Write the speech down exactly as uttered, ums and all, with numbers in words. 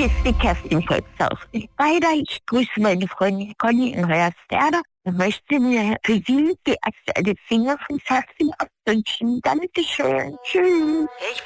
Hier ist die Kerstin Volkshaus. Weiter, ich grüße meine Freundin Conny in Hoyerswerda und möchte mir für Sie die aktuelle Single von Kerstin abwünschen. Dankeschön. Tschüss.